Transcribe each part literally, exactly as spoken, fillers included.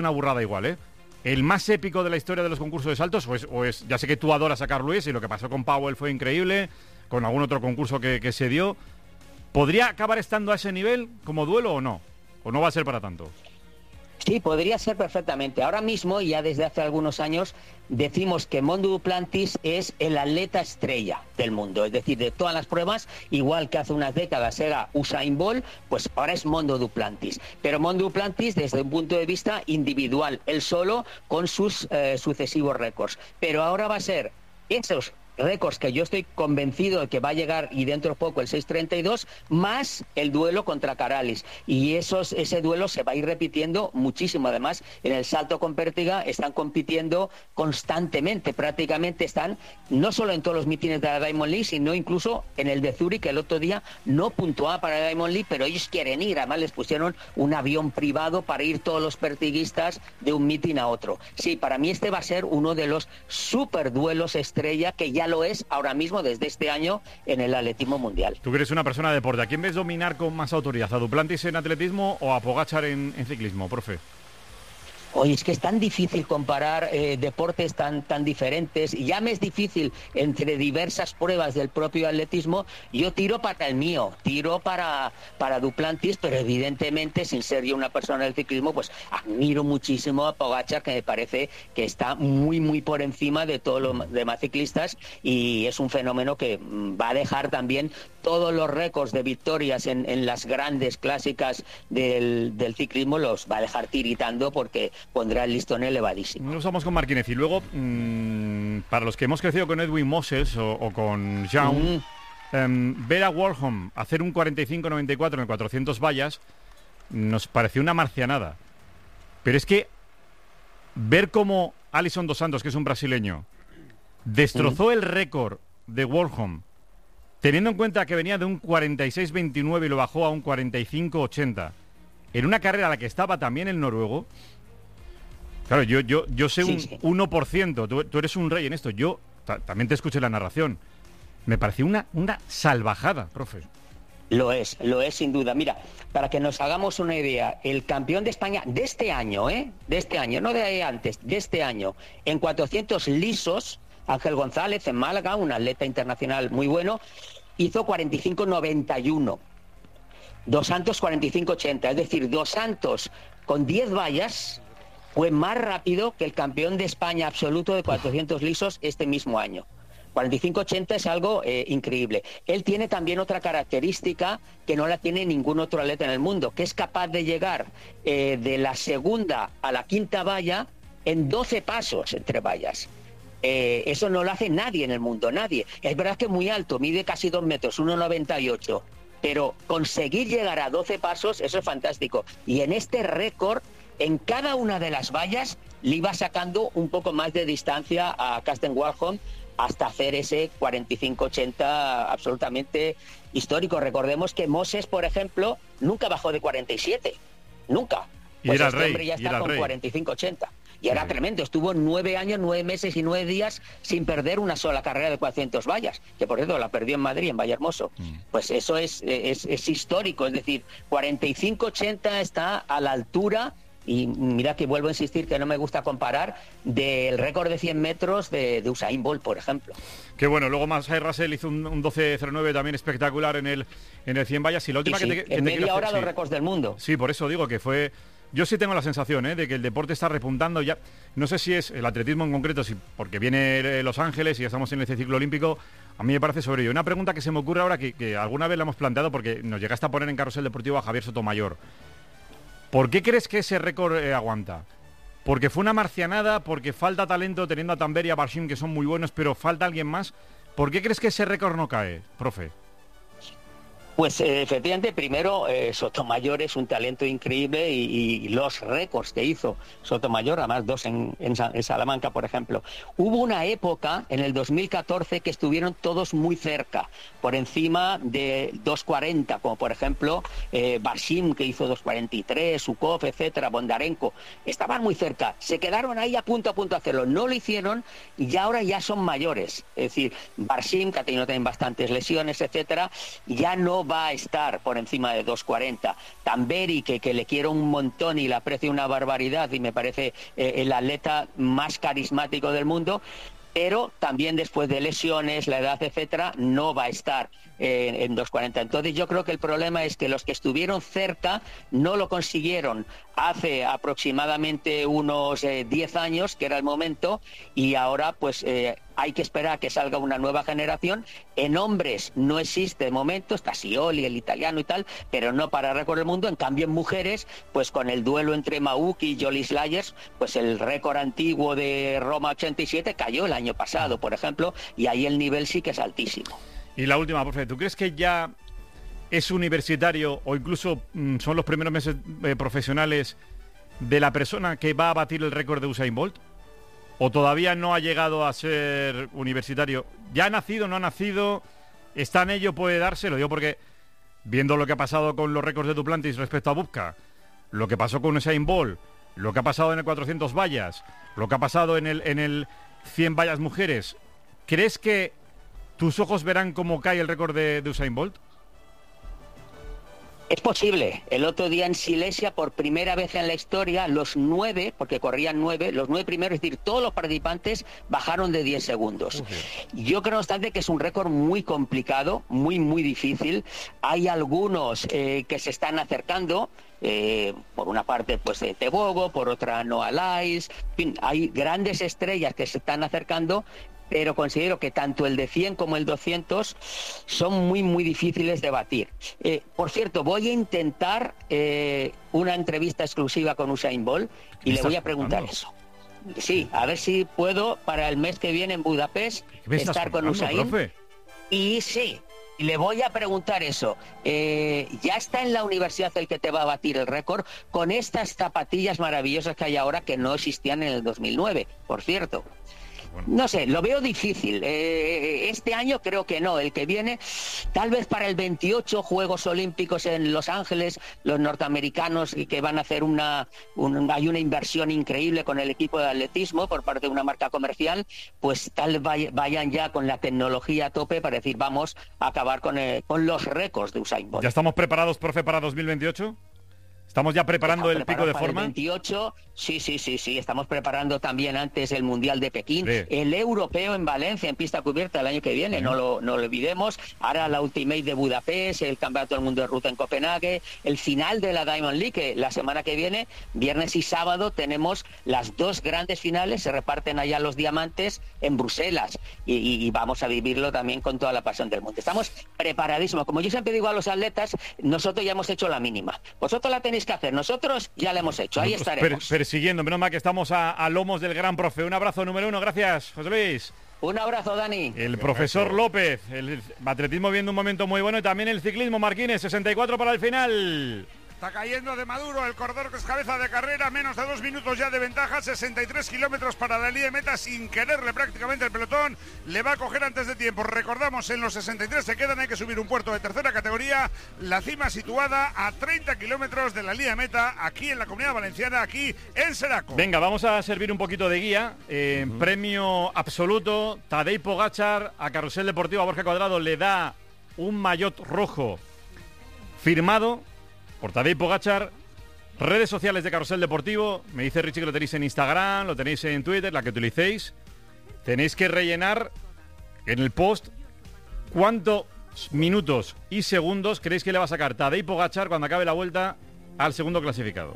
una burrada igual, ¿eh? ¿El más épico de la historia de los concursos de saltos? O es, o es, ya sé que tú adoras a Carl Lewis y lo que pasó con Powell fue increíble, con algún otro concurso que, que se dio. ¿Podría acabar estando a ese nivel como duelo o no? ¿O no va a ser para tanto? Sí, podría ser perfectamente. Ahora mismo, ya desde hace algunos años, decimos que Mondo Duplantis es el atleta estrella del mundo. Es decir, de todas las pruebas, igual que hace unas décadas era Usain Bolt, pues ahora es Mondo Duplantis. Pero Mondo Duplantis desde un punto de vista individual, él solo, con sus eh, sucesivos récords. Pero ahora va a ser esos récords que yo estoy convencido de que va a llegar, y dentro de poco el seis treinta y dos, más el duelo contra Karalis. Y esos, ese duelo se va a ir repitiendo muchísimo. Además, en el salto con pértiga están compitiendo constantemente, prácticamente están no solo en todos los mítines de la Diamond League, sino incluso en el de Zúrich, que el otro día no puntuaba para la Diamond League, pero ellos quieren ir. Además, les pusieron un avión privado para ir todos los pertiguistas de un mítin a otro. Sí, para mí este va a ser uno de los super duelos estrella que ya lo es ahora mismo desde este año en el atletismo mundial. Tú que eres una persona de deporte, ¿a quién ves dominar con más autoridad? ¿A Duplantis en atletismo o a Pogačar en, en ciclismo, profe? Oye, es que es tan difícil comparar eh, deportes tan, tan diferentes, y ya me es difícil entre diversas pruebas del propio atletismo. Yo tiro para el mío, tiro para, para Duplantis, pero evidentemente, sin ser yo una persona del ciclismo, pues admiro muchísimo a Pogačar, que me parece que está muy, muy por encima de todos los demás ciclistas, y es un fenómeno que va a dejar también todos los récords de victorias en, en las grandes clásicas del, del ciclismo, los va a dejar tiritando, porque pondrá el listón elevadísimo. Nos vamos con Marquínez y luego, mmm, para los que hemos crecido con Edwin Moses o, o con Jean, mm. eh, ver a Warholm hacer un cuarenta y cinco noventa y cuatro en cuatrocientos vallas nos pareció una marcianada. Pero es que ver cómo Alisson dos Santos, que es un brasileño, destrozó mm. el récord de Warholm, teniendo en cuenta que venía de un cuarenta y seis veintinueve y lo bajó a un cuarenta y cinco ochenta, en una carrera a la que estaba también el noruego. Claro, yo, yo, yo sé sí, un sí. uno por ciento, tú, tú eres un rey en esto. Yo ta, también te escuché la narración. Me pareció una, una salvajada, profe. Lo es, lo es sin duda. Mira, para que nos hagamos una idea, el campeón de España de este año, ¿eh? De este año, no de antes, de este año, en cuatrocientos lisos, Ángel González, en Málaga, un atleta internacional muy bueno, hizo cuarenta y cinco noventa y uno. Dos Santos cuarenta y cinco ochenta, es decir, Dos Santos con diez vallas fue más rápido que el campeón de España absoluto de cuatrocientos lisos este mismo año. cuarenta y cinco ochenta es algo eh, increíble. Él tiene también otra característica que no la tiene ningún otro atleta en el mundo, que es capaz de llegar eh, de la segunda a la quinta valla en doce pasos entre vallas. Eh, eso no lo hace nadie en el mundo, nadie. Es verdad que es muy alto, mide casi dos metros, uno noventa y ocho, pero conseguir llegar a doce pasos, eso es fantástico. Y en este récord, en cada una de las vallas le iba sacando un poco más de distancia a Karsten Warholm hasta hacer ese cuarenta y cinco ochenta absolutamente histórico. Recordemos que Moses, por ejemplo, nunca bajó de cuarenta y siete, nunca. Pues y era este rey, hombre ya está con rey. cuarenta y cinco ochenta. Y era sí. tremendo, estuvo nueve años, nueve meses y nueve días sin perder una sola carrera de cuatrocientos vallas, que por cierto la perdió en Madrid, en Vallehermoso. Mm. Pues eso es, es, es histórico, es decir, cuarenta y cinco ochenta está a la altura, y mira que vuelvo a insistir que no me gusta comparar, del récord de cien metros de, de Usain Bolt, por ejemplo. Que bueno, luego Masai Russell hizo un, un doce cero nueve también espectacular en el, en el cien vallas, y la última sí, sí. que te, que en te media hora hacer, los sí. récords del mundo. Sí, por eso digo que fue... Yo sí tengo la sensación ¿eh? de que el deporte está repuntando ya. No sé si es el atletismo en concreto, si porque viene Los Ángeles y ya estamos en este ciclo olímpico. A mí me parece sobre ello. Una pregunta que se me ocurre ahora, que, que alguna vez la hemos planteado porque nos llegaste a poner en Carrusel Deportivo a Javier Sotomayor. ¿Por qué crees que ese récord eh, aguanta? ¿Porque fue una marcianada? ¿Porque falta talento teniendo a Tamberi y a Barshim, que son muy buenos, pero falta alguien más? ¿Por qué crees que ese récord no cae, profe? Pues eh, efectivamente, primero, eh, Sotomayor es un talento increíble, y, y los récords que hizo Sotomayor, además dos en, en, en Salamanca, por ejemplo. Hubo una época, en el dos mil catorce, que estuvieron todos muy cerca, por encima de dos cuarenta, como por ejemplo eh, Barshim, que hizo dos cuarenta y tres, Sukov, etcétera, Bondarenko. Estaban muy cerca, se quedaron ahí a punto a punto de hacerlo, no lo hicieron, y ahora ya son mayores. Es decir, Barshim, que ha tenido también bastantes lesiones, etcétera, ya no no va a estar por encima de dos cuarenta. Tamberi, que, que le quiero un montón y le aprecio una barbaridad y me parece eh, el atleta más carismático del mundo, pero también después de lesiones, la edad, etcétera, no va a estar eh, en dos cuarenta. Entonces yo creo que el problema es que los que estuvieron cerca no lo consiguieron hace aproximadamente unos eh, diez años, que era el momento, y ahora pues eh, hay que esperar a que salga una nueva generación. En hombres no existe de momento, está Scioli, el italiano y tal, pero no para récord del mundo. En cambio en mujeres, pues con el duelo entre Mauki y Joli Slayers, pues el récord antiguo de Roma ochenta y siete cayó el año pasado, por ejemplo, y ahí el nivel sí que es altísimo. Y la última, profe, ¿tú crees que ya es universitario o incluso mmm, son los primeros meses eh, profesionales de la persona que va a batir el récord de Usain Bolt? ¿O todavía no ha llegado a ser universitario? ¿Ya ha nacido, no ha nacido? ¿Está en ello, puede darse? Lo digo porque, viendo lo que ha pasado con los récords de Duplantis respecto a Bubka, lo que pasó con Usain Bolt, lo que ha pasado en el cuatrocientos vallas, lo que ha pasado en el, en el cien vallas mujeres, ¿crees que tus ojos verán cómo cae el récord de, de Usain Bolt? Es posible. El otro día en Silesia, por primera vez en la historia, los nueve, porque corrían nueve, los nueve primeros, es decir, todos los participantes bajaron de diez segundos. Uh-huh. Yo creo, no obstante, que es un récord muy complicado, muy, muy difícil. Hay algunos eh, que se están acercando. Eh, por una parte pues de Tebogo, por otra Noah Lyles, en fin, hay grandes estrellas que se están acercando, pero considero que tanto el de cien como el doscientos son muy, muy difíciles de batir. Eh, por cierto, voy a intentar eh, una entrevista exclusiva con Usain Bolt y le voy a preguntar eso. Sí, a ver si puedo para el mes que viene en Budapest estar con Usain. Profe? Y sí, le voy a preguntar eso. Eh, ya está en la universidad el que te va a batir el récord con estas zapatillas maravillosas que hay ahora que no existían en el dos mil nueve, por cierto. No sé, lo veo difícil. Eh, este año creo que no. El que viene, tal vez para el veintiocho Juegos Olímpicos en Los Ángeles, los norteamericanos que van a hacer una, un, hay una inversión increíble con el equipo de atletismo por parte de una marca comercial, pues tal vez vayan ya con la tecnología a tope para decir vamos a acabar con, el, con los récords de Usain Bolt. ¿Ya estamos preparados, profe, para dos mil veintiocho? ¿Estamos ya preparando estamos el pico de forma? El veintiocho, sí, sí, sí, sí. Estamos preparando también antes el Mundial de Pekín, sí. El Europeo en Valencia, en pista cubierta el año que viene, sí. no, lo, no lo olvidemos. Ahora la Ultimate de Budapest, el Campeonato del Mundo de Ruta en Copenhague, el final de la Diamond League, que la semana que viene, viernes y sábado, tenemos las dos grandes finales, se reparten allá los diamantes en Bruselas y, y, y vamos a vivirlo también con toda la pasión del mundo. Estamos preparadísimos. Como yo siempre digo a los atletas, nosotros ya hemos hecho la mínima. Vosotros la tenéis que hacer, nosotros ya lo hemos hecho, ahí estaremos. Per persiguiendo, menos mal que estamos a, a lomos del gran profe. Un abrazo número uno, gracias, José Luis. Un abrazo, Dani. El profesor López, el atletismo viendo un momento muy bueno y también el ciclismo, Marquines, sesenta y cuatro para el final. Está cayendo de Maduro el corredor que es cabeza de carrera, menos de dos minutos ya de ventaja, sesenta y tres kilómetros para la línea de meta sin quererle prácticamente el pelotón, le va a coger antes de tiempo. Recordamos, en los sesenta y tres se quedan, hay que subir un puerto de tercera categoría, la cima situada a treinta kilómetros de la línea de meta, aquí en la Comunidad Valenciana, aquí en Seraco. Venga, vamos a servir un poquito de guía, eh, uh-huh. Premio absoluto, Tadej Pogačar a Carrusel Deportivo, a Borja Cuadrado le da un maillot rojo firmado por Tadej Pogačar. Redes sociales de Carrusel Deportivo. Me dice Richie que lo tenéis en Instagram, lo tenéis en Twitter, la que utilicéis. Tenéis que rellenar en el post cuántos minutos y segundos creéis que le va a sacar Tadej Pogačar cuando acabe la vuelta al segundo clasificado.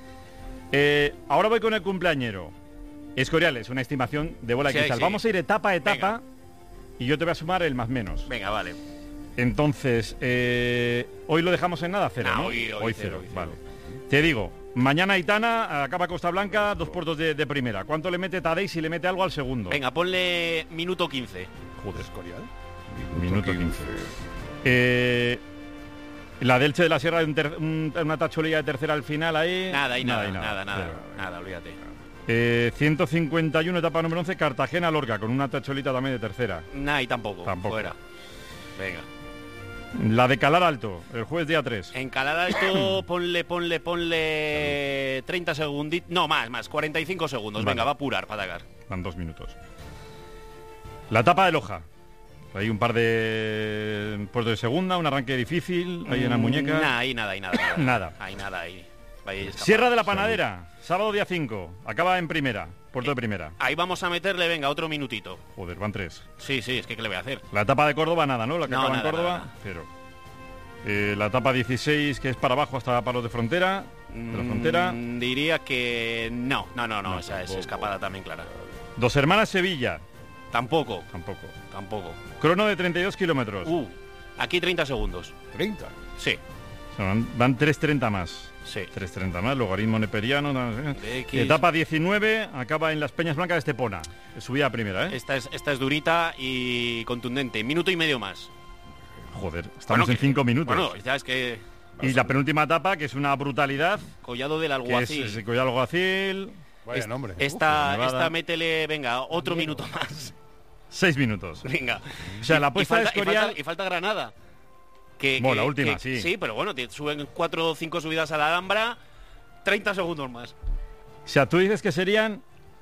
Eh, ahora voy con el cumpleañero. Escoriales, una estimación de bola de sí, cristal. Sí. Vamos a ir etapa a etapa. Venga. Y yo te voy a sumar el más menos. Venga, vale. Entonces, eh, hoy lo dejamos en nada, cero, no, ¿no? Hoy, hoy, hoy cero, cero, hoy vale. Te digo, mañana Aitana acaba Costa Blanca, dos puertos de, de primera. ¿Cuánto le mete Tadej si le mete algo al segundo? Venga, ponle minuto quince. Joder, Escorial. Minuto quince. Eh, la Delche de la Sierra, un ter, un, una tacholilla de tercera al final ahí. Nada, y nada, nada, nada, nada, nada, nada, olvídate. Eh, ciento cincuenta y uno, etapa número once, Cartagena-Lorca, con una tacholita también de tercera. Nah, y tampoco. Tampoco. Fuera. Venga. La de Calar Alto, el jueves día tres. En Calar Alto, ponle, ponle, ponle treinta segunditos. No, más, más, cuarenta y cinco segundos. Vale. Venga, va a apurar para atacar. Van dos minutos. La etapa de Loja. Hay un par de puestos de segunda, un arranque difícil, ahí en la muñeca. Nah, ahí nada, ahí nada. Nada. Nada. Ahí nada, ahí. ahí Sierra de la Panadera, sábado día cinco, acaba en primera, puerto de primera. Ahí vamos a meterle, venga, otro minutito. Joder, van tres. Sí, sí, es que ¿qué le voy a hacer? La etapa de Córdoba, nada, ¿no? La que No, acaba nada, en Córdoba, nada, nada. cero. Eh, la etapa dieciséis, que es para abajo hasta Palos de Frontera, de la Frontera. Mm, diría que no, no, no, no, No, esa es tampoco. escapada también clara. Dos Hermanas Sevilla, Tampoco, tampoco. tampoco. Crono de treinta y dos kilómetros. Uh, aquí treinta segundos. treinta. Sí, O sea, van, van tres treinta más. sí. tres treinta más, logaritmo neperiano. no sé. De X. Etapa diecinueve, acaba en las Peñas Blancas de Estepona. Subida a primera, ¿eh? Esta es, esta es durita y contundente. Minuto y medio más. Joder, estamos Bueno, en que- cinco minutos. Bueno, ya es que y la penúltima etapa, que es una brutalidad, Collado del que es, Alguacil. es el Collado Alguacil, Vaya Es- nombre. Esta, Nevada. esta métele, venga, otro minuto más. seis minutos. Venga. O sea, la Y- y apuesta de falta- y Escorial... falta- Y falta Granada. Que, Bueno, que- la última, que- sí. Sí, pero bueno, te suben cuatro o cinco subidas a la Alhambra, treinta segundos más. O sea, tú dices que serían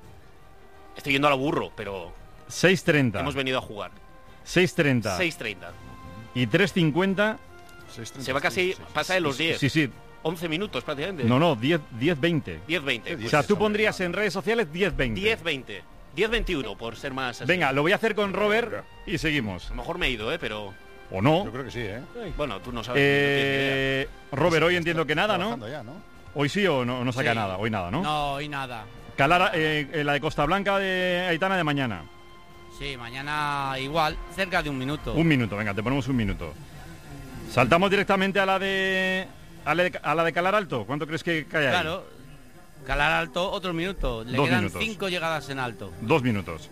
Estoy yendo al burro, pero seis treinta. hemos venido a jugar. seis treinta. seis treinta. Y tres cincuenta. Se va casi, pasa de los diez. Sí, sí. once minutos prácticamente. No, no, diez veinte. diez veinte. O sea, tú pondrías en redes sociales diez veinte. diez veinte. diez veintiuno, por ser más así. Venga, lo voy a hacer con Robert y seguimos. A lo mejor me he ido, ¿eh? Pero, ¿O no? Yo creo que sí, ¿eh? bueno, tú no sabes. Eh, Robert, hoy entiendo que nada, ¿no? Trabajando ya, ¿no? Hoy sí o no, no saca Sí. nada. Hoy nada, ¿no? No, y nada. Calara, eh, eh, la de Costa Blanca de Aitana de mañana. Sí, mañana igual, cerca de un minuto. Un minuto, venga, te ponemos un minuto. Saltamos directamente a la de a la de, a la de Calar Alto. ¿Cuánto crees que cae ahí? Claro. Calar alto, otro minuto. Le Dos quedan minutos. cinco llegadas en alto. Dos minutos.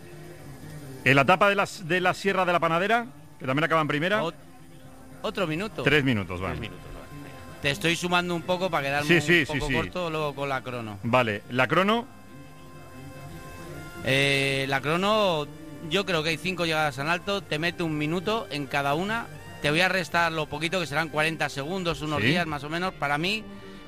En la etapa de, las, de la Sierra de la Panadera, que también acaba en primera, Ot- otro minuto. tres minutos van. Tres minutos, vale, venga. Te estoy sumando un poco para quedarme Sí, un sí, sí, poco sí. corto luego con la crono. Vale, la crono, Eh, la crono, yo creo que hay cinco llegadas en alto. Te mete un minuto en cada una. Te voy a restar lo poquito, que serán cuarenta segundos, unos Sí. días más o menos. Para mí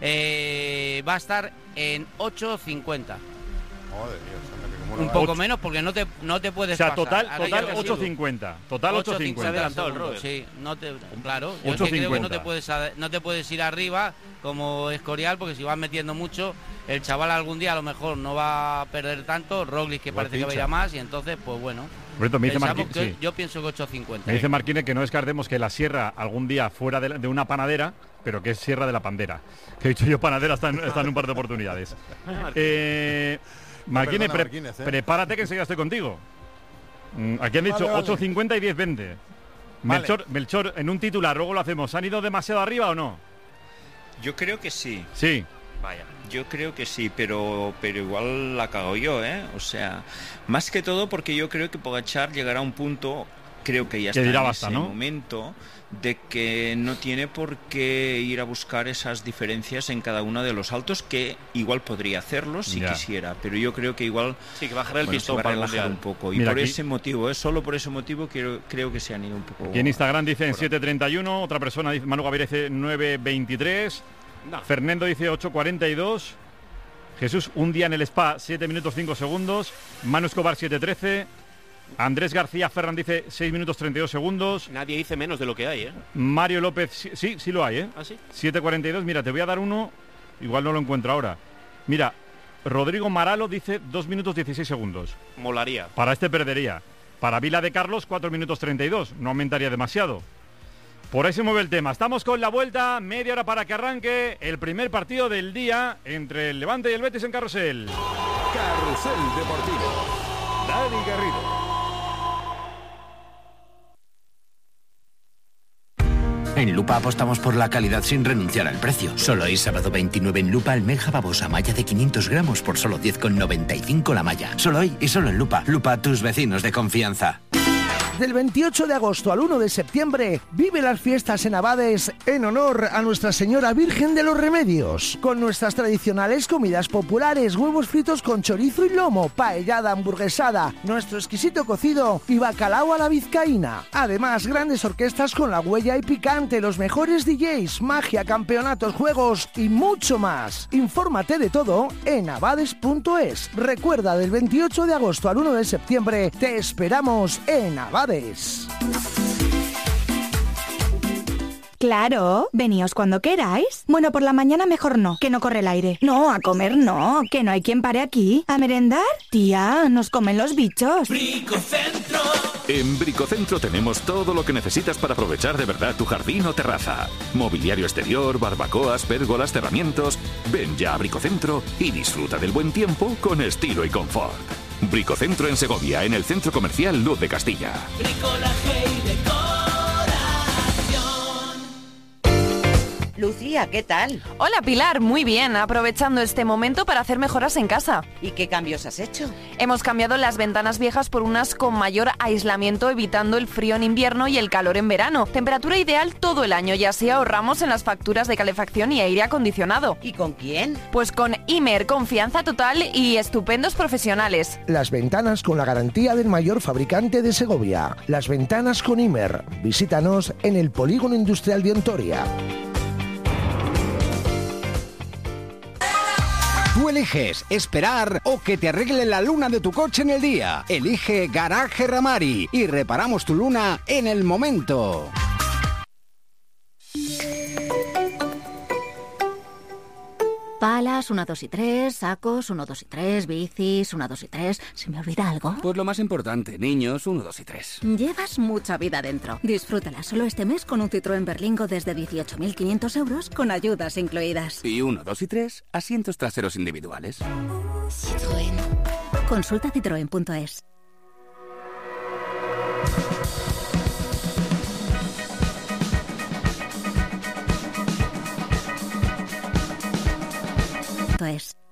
eh, va a estar en ocho cincuenta. Joder, Dios, anda, que como Un una- poco Ocho. menos porque no te, no te o puedes sea, pasar. total, Ahora total ya lo ocho sigo. cincuenta. Total ocho Se ha cincuenta. adelantado el segundos, Robert. Sí, no te, claro. Yo es ocho que creo que no cincuenta. te puedes a- no te puedes ir arriba como Escorial, porque si vas metiendo mucho, el chaval algún día a lo mejor no va a perder tanto. Roglic, que Igual parece que va a ir pincha. a más, y entonces, pues bueno. Roberto, me dice pensamos Marquín- que- sí. Yo pienso que ocho cincuenta. Me dice Marquines que no descartemos que la sierra algún día fuera de, la- de una panadera, pero que es Sierra de la Pandera. Que he dicho yo panadera, está en, está en un par de oportunidades. Eh, Marquines, perdona, pre- Marquínez, ¿eh? prepárate que enseguida estoy contigo. Mm, Aquí han dicho Vale, vale. ocho cincuenta y diez veinte. Vale. Melchor, Melchor, en un titular, luego lo hacemos. ¿Han ido demasiado arriba o no? Yo creo que sí, Sí. Vaya. yo creo que sí, pero, pero igual la cago yo, ¿eh? O sea, más que todo porque yo creo que Pogačar llegará a un punto, creo que ya Que está dirá en basta, ese ¿no? momento, de que no tiene por qué ir a buscar esas diferencias en cada uno de los saltos, que igual podría hacerlo si Ya. quisiera, pero yo creo que igual Sí, que bajará el bueno, se pistón va a para el relajar mundial. un poco. Y Mira, por aquí- ese motivo, ¿eh? Solo por ese motivo quiero, creo que se han ido un poco... Aquí en Instagram dice en Bueno. siete treinta y uno, otra persona dice, Manu Gaviria dice nueve veintitrés, No. Fernando dice ocho cuarenta y dos, Jesús un día en el spa siete minutos cinco segundos, Manu Escobar siete trece, Andrés García Ferran dice seis minutos treinta y dos segundos, Nadie dice menos de lo que hay, ¿eh? Mario López, sí, sí, sí lo hay, ¿eh? ¿Ah, sí? siete cuarenta y dos, mira, te voy a dar uno, igual no lo encuentro ahora. Mira, Rodrigo Maralo dice dos minutos dieciséis segundos. Molaría. Para este perdería. Para Vila de Carlos, cuatro minutos treinta y dos. No aumentaría demasiado. Por ahí se mueve el tema. Estamos con la vuelta, media hora para que arranque el primer partido del día entre el Levante y el Betis en Carrusel. Carrusel Deportivo. Dani Garrido. En Lupa apostamos por la calidad sin renunciar al precio. Solo hoy sábado veintinueve en Lupa almeja babosa malla de quinientos gramos por solo diez con noventa y cinco la malla. Solo hoy y solo en Lupa. Lupa, tus vecinos de confianza. Del veintiocho de agosto al uno de septiembre, vive las fiestas en Abades en honor a Nuestra Señora Virgen de los Remedios, con nuestras tradicionales comidas populares, huevos fritos con chorizo y lomo, paellada hamburguesada, nuestro exquisito cocido y bacalao a la vizcaína. Además, grandes orquestas con La Huella y Picante, los mejores D Js, magia, campeonatos, juegos y mucho más. Infórmate de todo en abades punto es. Recuerda, del veintiocho de agosto al uno de septiembre, te esperamos en Abades Abades. Claro, veníos cuando queráis. Bueno, por la mañana mejor no, que no corre el aire. No, a comer no, que no hay quien pare aquí. ¿A merendar? Tía, nos comen los bichos. Bricocentro. En Bricocentro tenemos todo lo que necesitas para aprovechar de verdad tu jardín o terraza. Mobiliario exterior, barbacoas, pérgolas, cerramientos. Ven ya a Bricocentro y disfruta del buen tiempo con estilo y confort. Bricocentro en Segovia, en el Centro Comercial Luz de Castilla. Bricolaje y decoración. Lucía, ¿qué tal? Hola Pilar, muy bien, aprovechando este momento para hacer mejoras en casa. ¿Y qué cambios has hecho? Hemos cambiado las ventanas viejas por unas con mayor aislamiento, evitando el frío en invierno y el calor en verano. Temperatura ideal todo el año y así ahorramos en las facturas de calefacción y aire acondicionado. ¿Y con quién? Pues con Imer, confianza total y estupendos profesionales. Las ventanas con la garantía del mayor fabricante de Segovia. Las ventanas con Imer. Visítanos en el Polígono Industrial de Ontoria. Tú eliges esperar o que te arregle la luna de tu coche en el día. Elige Garaje Ramari y reparamos tu luna en el momento. Palas, uno, dos y tres, sacos, uno, dos y tres, bicis, uno, dos y tres. ¿Se me olvida algo? Pues lo más importante, niños, uno, dos y tres. Llevas mucha vida dentro. Disfrútala solo este mes con un Citroën Berlingo desde dieciocho mil quinientos euros con ayudas incluidas. Y uno, dos y tres, asientos traseros individuales. Citroën. Consulta citroen punto es. Es.